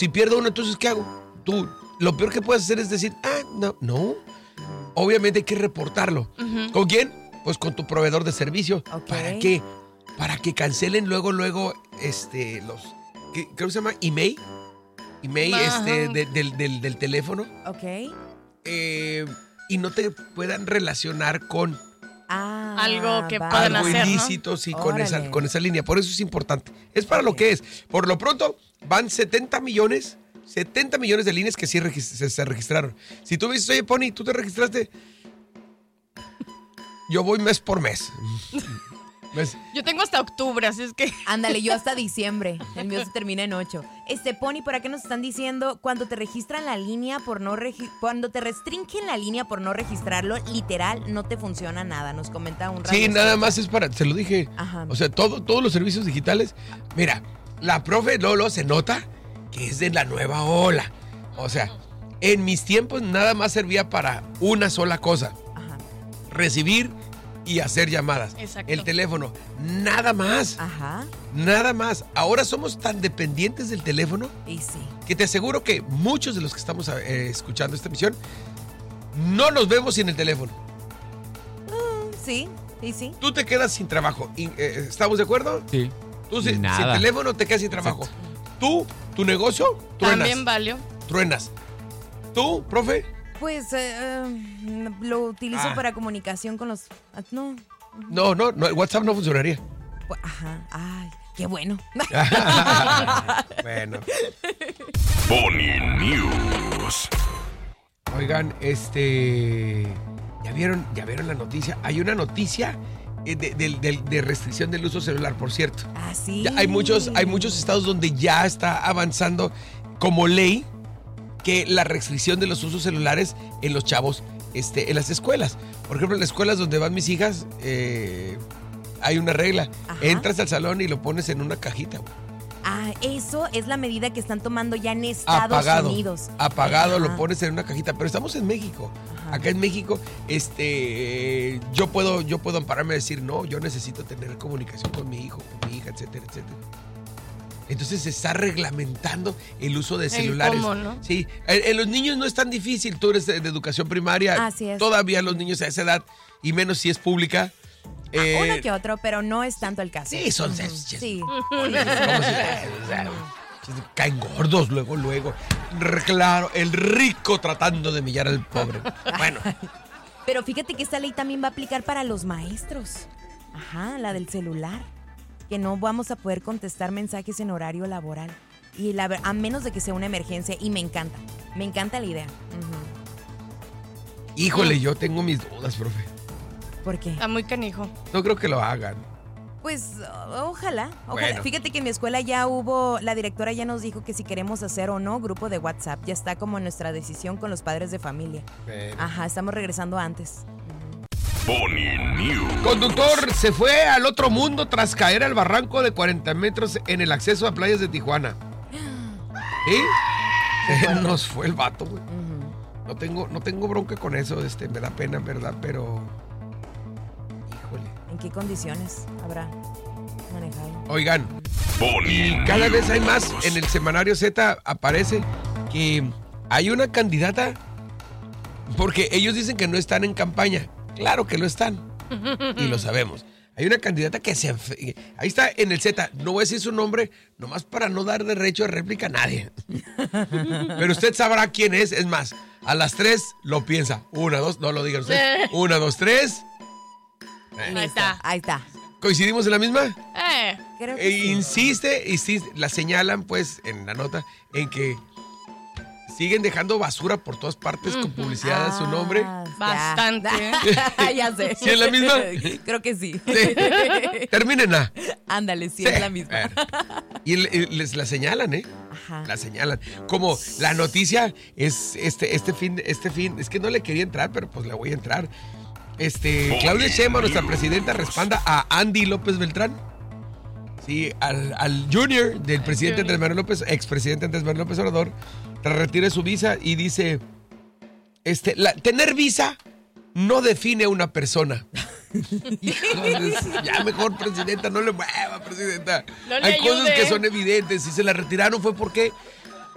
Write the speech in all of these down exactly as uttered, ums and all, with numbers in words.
Si pierdo uno, entonces, ¿qué hago? Tú, lo peor que puedes hacer es decir, ah, no, no. Obviamente hay que reportarlo. Uh-huh. ¿Con quién? Pues con tu proveedor de servicio. Okay. ¿Para qué? Para que cancelen luego, luego, este, los, ¿qué, creo que se llama email. Email, uh-huh. este, de, del, del, del teléfono. Ok. Eh, y no te puedan relacionar con ah, algo que va. puedan algo hacer, ilícito, ¿no? sí, con esa, con esa línea. Por eso es importante. Es para okay. lo que es. Por lo pronto, van setenta millones, setenta millones de líneas que sí regist- se, se registraron. Si tú me dices, oye, Pony, ¿tú te registraste? Yo voy mes por mes. ¿Ves? Yo tengo hasta octubre, así es que... Ándale, yo hasta diciembre. El mío se termina en ocho. Este, Pony, ¿por acá nos están diciendo? Cuando te registran la línea por no... Regi- cuando te restringen la línea por no registrarlo, literal, no te funciona nada. Nos comenta un radio. Sí, nada más es para... Se lo dije. Ajá. O sea, todo, todos los servicios digitales... Mira, la profe Lolo se nota que es de la nueva ola. O sea, en mis tiempos nada más servía para una sola cosa. Ajá. Recibir y hacer llamadas. Exacto. El teléfono, nada más. Ajá. Nada más. Ahora somos tan dependientes del teléfono y sí. que te aseguro que muchos de los que estamos eh, escuchando esta emisión no nos vemos sin el teléfono. Uh, sí, y sí. Tú te quedas sin trabajo. Eh, ¿Estamos de acuerdo? Sí. Tú sin, sin teléfono te quedas sin trabajo. Exacto. Tú, tu negocio, truenas. También valió. Truenas. ¿Tú, profe? Pues eh, uh, lo utilizo ah. para comunicación con los... No. No, no, no, WhatsApp no funcionaría. Pues, ajá, ay, qué bueno. Bueno. Pony News. Oigan, este... ¿Ya vieron, ya vieron la noticia? Hay una noticia de, de, de, de restricción del uso celular, por cierto. Ah, sí. Ya hay muchos, hay muchos estados donde ya está avanzando como ley que la restricción de los usos celulares en los chavos, este, en las escuelas. Por ejemplo, en las escuelas donde van mis hijas, eh, hay una regla. Ajá. Entras al salón y lo pones en una cajita. Ah, eso es la medida que están tomando ya en Estados apagado, Unidos. Apagado, Ajá. lo pones en una cajita. Pero estamos en México. Ajá. Acá en México, este, yo puedo, yo puedo ampararme y decir, no, yo necesito tener comunicación con mi hijo, con mi hija, etcétera, etcétera. Entonces se está reglamentando el uso de celulares. ¿Cómo, no? Sí, en, en los niños no es tan difícil. Tú eres de, de educación primaria. Así es. Todavía los niños a esa edad, y menos si es pública. Eh, Uno que otro, pero no es tanto el caso. Sí, son... Uh-huh. Sí. Caen gordos luego, luego. Claro, el rico tratando de humillar al pobre. Bueno. Pero fíjate que esta ley también va a aplicar para los maestros. Ajá, la del celular. Que no vamos a poder contestar mensajes en horario laboral. Y la, a menos de que sea una emergencia. Y me encanta. Me encanta la idea. Uh-huh. Híjole, yo tengo mis dudas, profe. ¿Por qué? Está muy canijo. No creo que lo hagan. Pues ojalá, ojalá. Bueno. Fíjate que en mi escuela ya hubo, la directora ya nos dijo que si queremos hacer o no grupo de WhatsApp. Ya está como nuestra decisión con los padres de familia. Bueno. Ajá, estamos regresando antes. Pony News. Conductor se fue al otro mundo tras caer al barranco de cuarenta metros en el acceso a playas de Tijuana. ¿Sí? Se nos fue el vato, güey. Uh-huh. No tengo, no tengo bronca con eso, este, me da pena, ¿verdad? Pero... Híjole. ¿En qué condiciones habrá manejado? Oigan, Pony y cada News. vez hay más en el semanario Z, aparece que hay una candidata, porque ellos dicen que no están en campaña. Claro que lo están. Y lo sabemos. Hay una candidata que se... Ahí está en el Z. No voy a decir su nombre, nomás para no dar derecho de réplica a nadie. Pero usted sabrá quién es. Es más, a las tres lo piensa. Una, dos, no lo digan ustedes. Una, dos, tres. Ahí está. Ahí está. ¿Coincidimos en la misma? Eh. Creo que E sí. insiste, insiste, la señalan pues en la nota en que siguen dejando basura por todas partes con publicidad a su nombre. Ah, Bastante. Ya, ya sé. ¿Sí es la misma? Creo que sí. Sí. Terminen a. Ándale, sí, Sí. es la misma. A ver. Y, el- y les la señalan, ¿eh? Ajá. La señalan. Como la noticia es este, este fin, este fin, es que no le quería entrar, pero pues le voy a entrar. Este, Claudia Sheinbaum, nuestra presidenta, respalda a Andy López Beltrán. Sí, al, al junior del presidente Andrés Manuel López, expresidente Andrés Manuel López Obrador, tras retire su visa y dice, este, la, tener visa no define a una persona. Híjoles, ya mejor, presidenta, no le mueva, presidenta. No le Hay ayude. cosas que son evidentes. Si se la retiraron fue porque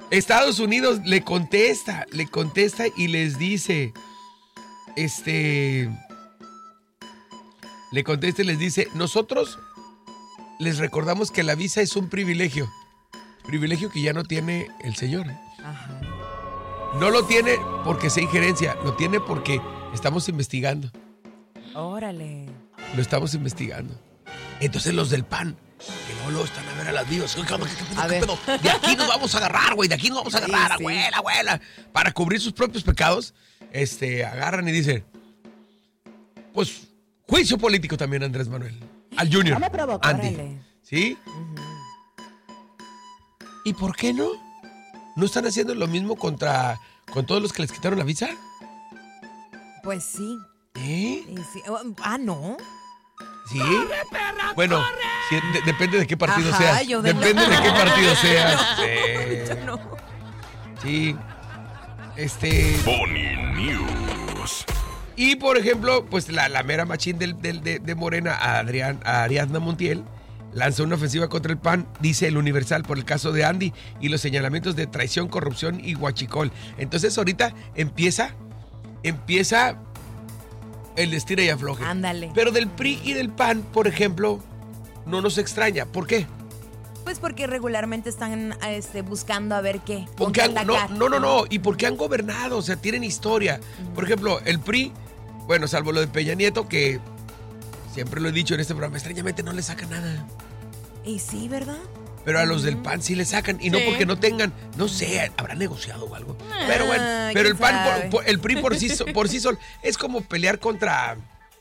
Estados Unidos le contesta, le contesta y les dice, este, le contesta y les dice, nosotros les recordamos que la visa es un privilegio, privilegio que ya no tiene el señor. Ajá. No lo tiene porque sea injerencia, lo tiene porque estamos investigando, Órale. lo estamos investigando. Entonces los del P A N, que no lo están a ver a las vivas. ¿Qué, qué, qué pedo, A qué ver. pedo? De aquí nos vamos a agarrar, güey. De aquí nos vamos a agarrar, Sí, sí. abuela, abuela. Para cubrir sus propios pecados, este, agarran y dicen, pues, juicio político también, Andrés Manuel. Al Junior. No me provoca. Andy. Órale. ¿Sí? ¿Y por qué no? ¿No están haciendo lo mismo contra con todos los que les quitaron la visa? Pues sí. ¿Eh? Y sí. Oh, Ah, no. ¿Sí? Bueno, sí, de- depende de qué partido Ajá, seas. yo de- Depende de qué partido seas. Yo Sí. no. Sí. Este. Boni News. Y por ejemplo, pues la, la mera machín del, del- de, de Morena, a, Adrián, a Ariadna Montiel, lanzó una ofensiva contra el P A N, dice el Universal, por el caso de Andy y los señalamientos de traición, corrupción y huachicol. Entonces ahorita empieza, empieza el estira y afloje. Ándale. Pero del P R I y del P A N, por ejemplo, no nos extraña. ¿Por qué? Pues porque regularmente están este, buscando a ver qué. con Porque qué han, no, atacar. no, no, no. Y porque han gobernado, o sea, tienen historia. Por ejemplo, el P R I, bueno, salvo lo de Peña Nieto, que siempre lo he dicho en este programa, extrañamente no le sacan nada. Y sí, ¿verdad? Pero a los del P A N sí le sacan. Y no Sí. porque no tengan, no sé, habrá negociado o algo. Pero bueno, Ah, pero el quién P A N, sabe. por, por- el P R I por sí, so- por sí solo, es como pelear contra...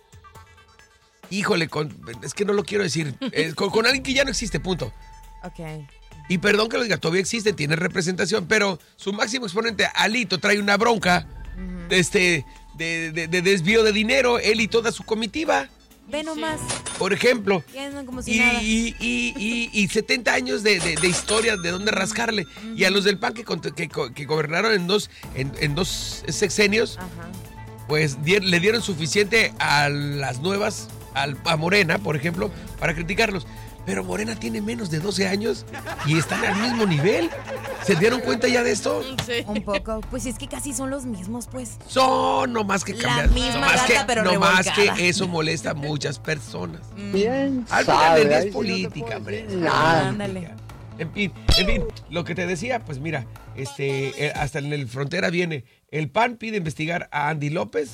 Híjole, con- es que no lo quiero decir. eh, con, con alguien que ya no existe, punto. Ok. Y perdón que lo diga, todavía existe, tiene representación, pero su máximo exponente, Alito, trae una bronca de, este, de, de- de desvío de dinero, él y toda su comitiva, Ve nomás. por ejemplo. Y andan como si Y, nada. y, y, y- y setenta años de, de- de historia de dónde rascarle. Y a los del P A N que, cont- que, co- que gobernaron en dos, en, en dos sexenios, Ajá. pues di- le dieron suficiente a las nuevas, al- a Morena, por ejemplo, para criticarlos. Pero Morena tiene menos de doce años y están al mismo nivel. ¿Se dieron cuenta ya de esto? Sí. Un poco. Pues es que casi son los mismos, pues. Son, no más que La cambiar. misma no más gata, que, pero no más revolcada. que eso molesta a muchas personas. Bien Al final sabe, del día ahí es sí no te política, puedo hombre. decir nada. Ándale. En fin, en fin, lo que te decía, pues mira, este, eh, hasta en el frontera viene, el P A N pide investigar a Andy López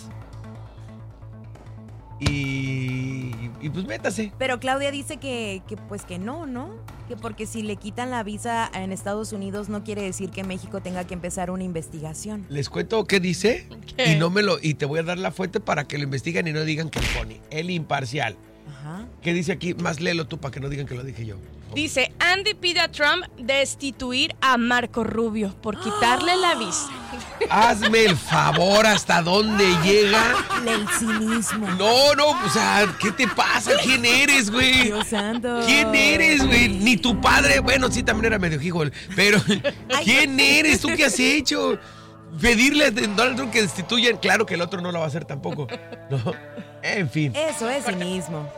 y, y pues métase. Pero Claudia dice que, que pues que no, ¿no? Que porque si le quitan la visa en Estados Unidos no quiere decir que México tenga que empezar una investigación. Les cuento qué dice ¿Qué? y no me lo y te voy a dar la fuente para que lo investiguen y no digan que pone el imparcial. Ajá. ¿Qué dice aquí? Más léelo tú para que no digan que lo dije yo. Dice, Andy pide a Trump destituir a Marco Rubio por quitarle la visa. Hazme el favor, ¿hasta dónde llega? El cinismo. No, no, o sea, ¿qué te pasa? ¿Quién eres, güey? Dios santo. ¿Quién eres, güey? Ni tu padre, bueno, sí, también era medio hijo, pero ¿quién eres? ¿Tú qué has hecho? Pedirle a Donald Trump que destituyan, claro que el otro no lo va a hacer tampoco. No, en fin. Eso es cinismo.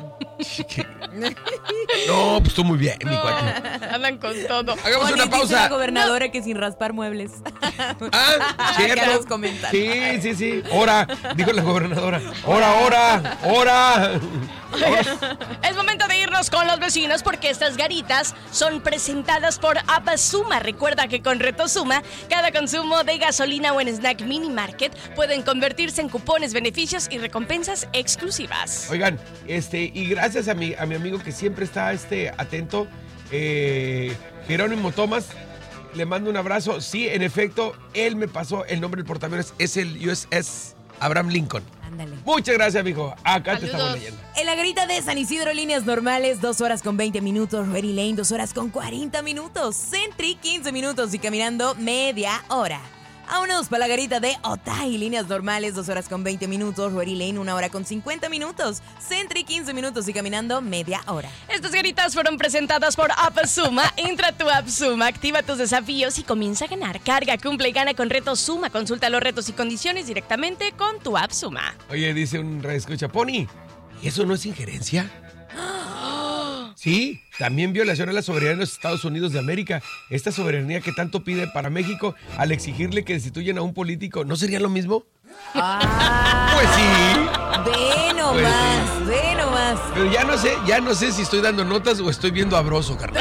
No, pues tú muy bien, mi cuate. Andan con todo. Hagamos Bonnie, una dice pausa. la gobernadora que sin raspar muebles. Ah, ¿cierto? Acá nos comentan. Sí, sí, sí. Hora, dijo la gobernadora. Hora, hora, hora. Es momento de irnos con los vecinos porque estas garitas son presentadas por Apasuma. Recuerda que con Reto Suma, cada consumo de gasolina o en Snack Mini Market pueden convertirse en cupones, beneficios y recompensas exclusivas. Oigan, este, y gracias a mi, a mi amigo que siempre está este, atento, eh, Jerónimo Tomás, le mando un abrazo. Sí, en efecto, él me pasó el nombre del portaaviones, es el U S S Abraham Lincoln. Ándale. Muchas gracias, amigo. Acá te estamos Saludos. leyendo. En la garita de San Isidro, líneas normales, dos horas con veinte minutos. Ready Lane, dos horas con cuarenta minutos. Sentry, quince minutos y caminando media hora. Vámonos para la garita de Otay, líneas normales, dos horas con veinte minutos. Ready Lane, una hora con cincuenta minutos. Sentry, quince minutos y caminando media hora. Estas garitas fueron presentadas por Apasuma. Entra a tu App Suma, activa tus desafíos y comienza a ganar. Carga, cumple y gana con Reto Suma. Consulta los retos y condiciones directamente con tu App Suma. Oye, dice un escucha, Pony, ¿y eso no es injerencia? Sí, también violación a la soberanía de los Estados Unidos de América. Esta soberanía que tanto pide para México al exigirle que destituyan a un político, ¿no sería lo mismo? Ah, Pues sí. Ve nomás, Pues sí. ve nomás. Pero ya no sé, ya no sé si estoy dando notas o estoy viendo a Broso, carnal.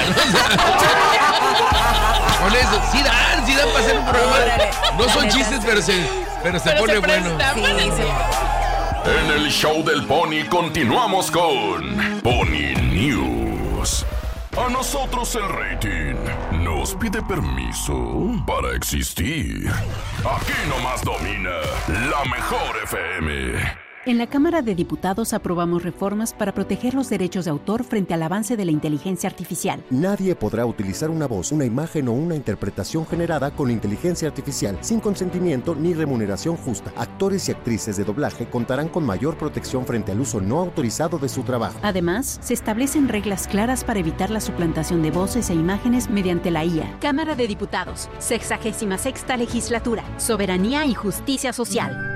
Con eso, sí dan, sí dan para hacer un programa. Órale. No son La neta, chistes, sí. pero se, pero se Pero pone se bueno. presta. Sí, sí. En el show del Pony continuamos con Pony News. A nosotros el rating nos pide permiso para existir. Aquí nomás domina la mejor F M. En la Cámara de Diputados aprobamos reformas para proteger los derechos de autor frente al avance de la inteligencia artificial. Nadie podrá utilizar una voz, una imagen o una interpretación generada con inteligencia artificial sin consentimiento ni remuneración justa. Actores y actrices de doblaje contarán con mayor protección frente al uso no autorizado de su trabajo. Además, se establecen reglas claras para evitar la suplantación de voces e imágenes mediante la I A. Cámara de Diputados, sexagésima sexta legislatura, soberanía y justicia social.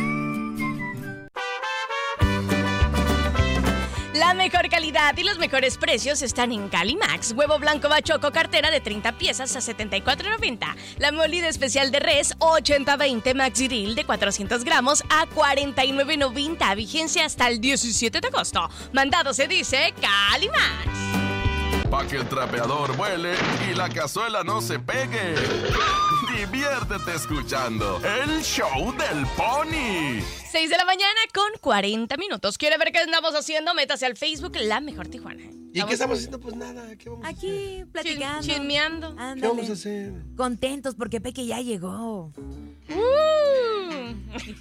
La mejor calidad y los mejores precios están en Calimax. Huevo blanco bachoco cartera de treinta piezas a setenta y cuatro noventa. La molida especial de res ochenta veinte Maxiril de cuatrocientos gramos a cuarenta y nueve noventa. Vigencia hasta el diecisiete de agosto. Mandado se dice Calimax. Pa' que el trapeador vuele y la cazuela no se pegue. Diviértete escuchando el show del Pony. seis de la mañana con cuarenta minutos. ¿Quiere ver qué andamos haciendo? Métase al Facebook La Mejor Tijuana. ¿Y qué estamos haciendo? Pues nada, ¿qué vamos a hacer? Aquí, platicando. Chin- chismeando. Ándale. ¿Qué vamos a hacer? Contentos porque Peque ya llegó. Uh.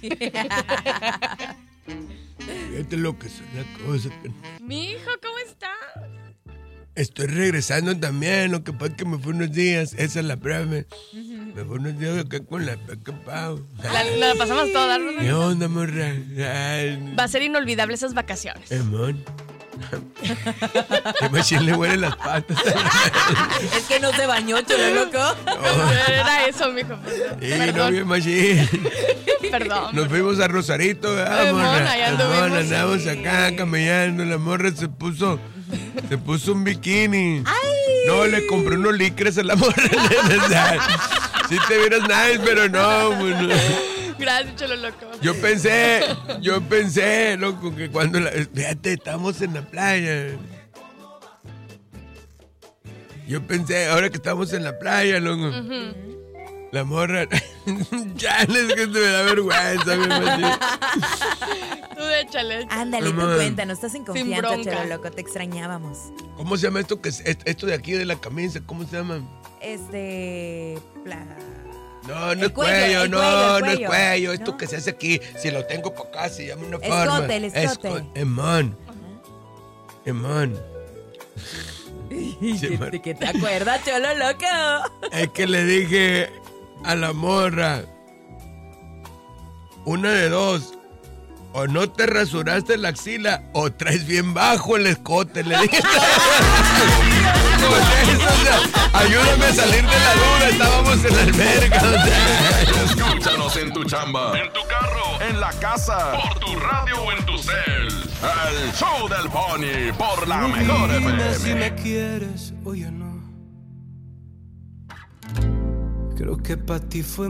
Fíjate lo que es una cosa. Mi hijo, ¿cómo está? Estoy regresando también, lo que pasa es que me fui unos días, esa es la prueba. Me, me fui unos días acá con la Peque Pau. La, la pasamos toda, ¿verdad? ¿Qué onda, morra? Ay, Va a ser inolvidable esas vacaciones. Emón. ¿Qué machín le huelen las patas? Es que no se bañó, chulo loco. Era eso, mijo. Sí, no Perdón. bien machín. Perdón. Nos fuimos a Rosarito, ¿verdad, Emón, morra? allá Emón, anduvimos. andamos acá camellando, la morra se puso... Se puso un bikini. ¡Ay! No, le compré unos licres a la morra. Si te vieras nice, pero no, bueno. Gracias, cholo loco. Yo pensé, yo pensé, loco, que cuando la... Fíjate, estamos en la playa. Yo pensé, ahora que estamos en la playa, loco. Uh-huh. La morra... Ya, es que me da vergüenza, mi machín. Tú échale. Ándale, tú Emón. cuéntanos, estás en confianza, bronca. chulo loco, te extrañábamos. ¿Cómo se llama esto que es esto de aquí de la camisa? ¿Cómo se llama? Este... pla- No, no El es cuello, cuello, el no, cuello, el no es cuello. cuello. Esto ¿No? que se hace aquí, si lo tengo para acá, se llama una Escote, forma. el escote. Esco- Emón. Emón. Sí, man. ¿De qué te acuerdas, cholo loco? Es que le dije a la morra, una de dos, o no te rasuraste la axila o traes bien bajo el escote, le dije. Con eso, o sea, ayúdame a salir de la duda, estábamos en la alberca. O sea. Escúchanos en tu chamba, en tu carro, en la casa, por tu radio o en tu cel. El show del Pony por la mejor Dime si F me M. quieres o ya no. Creo que para ti fue